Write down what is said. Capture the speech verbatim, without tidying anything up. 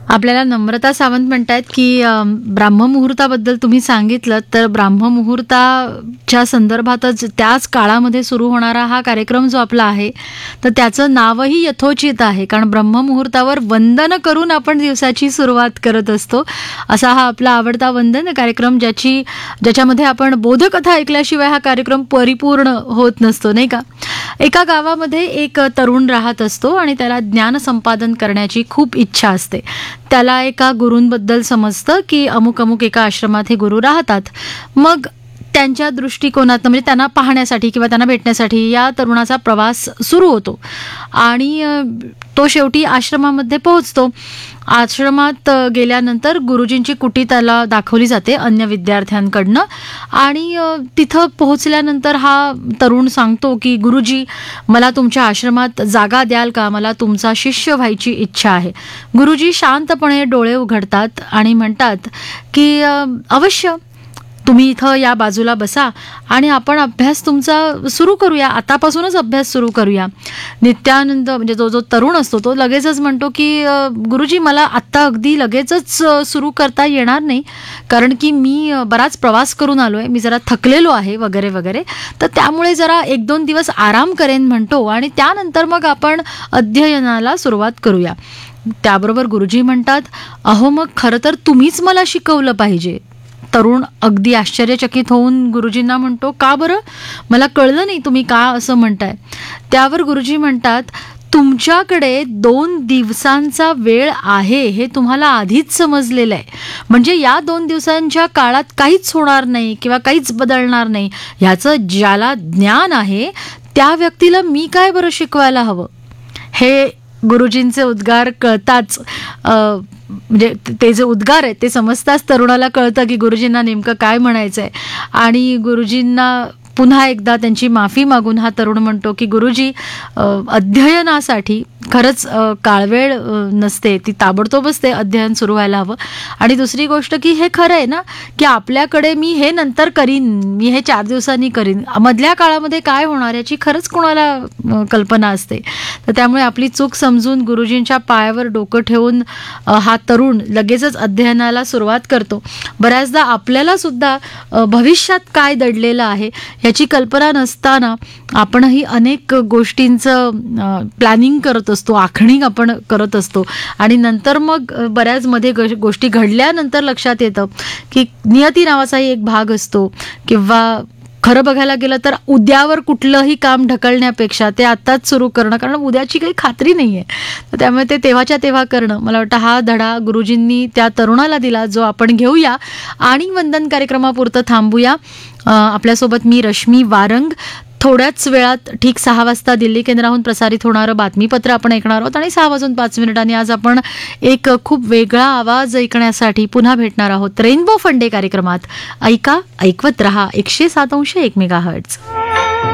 आपल्याला नम्रता सावंत म्हणतायत की अ, ब्राह्ममुहूर्ताबद्दल तुम्ही सांगितलं, तर ब्राह्ममुहूर्ताच्या संदर्भातच त्याच काळामध्ये सुरू होणारा हा कार्यक्रम जो आपला आहे, तर त्याचं नावही यथोचित आहे. कारण ब्रह्ममुहूर्तावर वंदन करून आपण दिवसाची सुरुवात करत असतो. असा हा आपला आवडता वंदन कार्यक्रम, ज्याची ज्याच्यामध्ये आपण बोधकथा ऐकल्याशिवाय हा कार्यक्रम परिपूर्ण होत नसतो, नाही का? एका गावामध्ये एक तरुण राहत असतो आणि त्याला ज्ञान संपादन करण्याची खूप इच्छा असते. त्याला एका गुरूंबद्दल समजतं की अमुक अमुक एका आश्रमात हे गुरु राहतात. मग त्यांच्या दृष्टिकोनात म्हणजे त्यांना पाहण्यासाठी किंवा त्यांना भेटण्यासाठी या तरुणाचा प्रवास सुरू होतो आणि तो शेवटी आश्रमामध्ये पोहोचतो. आश्रमात गेल्यानंतर गुरुजींची कुटी त्याला दाखवली जाते अन्य विद्यार्थ्यांकडनं आणि तिथं पोहोचल्यानंतर हा तरुण सांगतो की गुरुजी, मला तुमच्या आश्रमात जागा द्याल का? मला तुमचा शिष्य व्हायची इच्छा आहे. गुरुजी शांतपणे डोळे उघडतात आणि म्हणतात की अवश्य, तुम्ही इथं या बाजूला बसा आणि आपण अभ्यास तुमचा सुरू करूया, आतापासूनच अभ्यास सुरू करूया. नित्यानंद म्हणजे जो जो तरुण असतो तो लगेचच म्हणतो की गुरुजी, मला आत्ता अगदी लगेचच सुरू करता येणार नाही, कारण की मी बराच प्रवास करून आलो आहे, मी जरा थकलेलो आहे वगैरे वगैरे, तर त्यामुळे जरा एक दोन दिवस आराम करेन म्हणतो आणि त्यानंतर मग आपण अध्ययनाला सुरुवात करूया. त्याबरोबर गुरुजी म्हणतात, अहो मग खरं तर तुम्हीच मला शिकवलं पाहिजे. तरुण अगदी आश्चर्यचकित होऊन गुरुजींना म्हणतो, का बरं? मला कळलं नाही तुम्ही का असं म्हणताय. त्यावर गुरुजी म्हणतात, तुमच्याकडे दोन दिवसांचा वेळ आहे हे तुम्हाला आधीच समजलेलं आहे. म्हणजे या दोन दिवसांच्या काळात काहीच होणार नाही किंवा काहीच बदलणार नाही, ह्याचं ज्याला ज्ञान आहे त्या व्यक्तीला मी काय बरं शिकवायला हवं. हे गुरुजींचे उद्गार कळताच म्हणजे ते जे उद्गार आहेत ते समजताच तरुणाला कळतं की गुरुजींना नेमकं काय म्हणायचं आहे. आणि गुरुजींना पुन्हा एकदा त्यांची माफी मागून हा तरुण म्हणतो की गुरुजी, अध्ययनासाठी खरंच काळवेळ नसते, ती ताबडतोबच ते अध्ययन सुरू व्हायला हवं. आणि दुसरी गोष्ट की हे खरं आहे ना की आपल्याकडे मी हे नंतर करीन, मी हे चार दिवसांनी करीन, मधल्या काळामध्ये काय होणार याची खरंच कोणाला कल्पना असते. तर त्यामुळे आपली चूक समजून गुरुजींच्या पायावर डोकं ठेवून हा तरुण लगेचच अध्ययनाला सुरुवात करतो. बऱ्याचदा आपल्याला सुद्धा भविष्यात काय दडलेलं आहे याची कल्पना नसताना आपणही अनेक गोष्टींचं प्लॅनिंग करत असतो, आखणी आपण करत असतो आणि नंतर मग बऱ्याच मध्ये गोष्टी घडल्यानंतर लक्षात येतं की नियती नावाचाही एक भाग असतो. किंवा खरं बघायला गेलं तर उद्यावर कुठलंही काम ढकलण्यापेक्षा ते आत्ताच सुरू करणं, कारण उद्याची काही खात्री नाही आहे, तर त्यामुळे ते तेव्हाच्या तेव्हा करणं. मला वाटतं हा धडा गुरुजींनी त्या तरुणाला दिला, जो आपण घेऊया आणि वंदन कार्यक्रमापुरतं थांबूया. आपल्यासोबत मी रश्मी वारंग. थोड्याच वेळात ठीक सहा वाजता दिल्ली केंद्राहून प्रसारित होणारं बातमीपत्र आपण ऐकणार आहोत आणि सहा वाजून पाच मिनिटांनी आज आपण एक खूप वेगळा आवाज ऐकण्यासाठी पुन्हा भेटणार आहोत रेनबो फंडे कार्यक्रमात. ऐका, ऐकवत रहा एकशे सात अंश एक मेगा हर्ट्झ.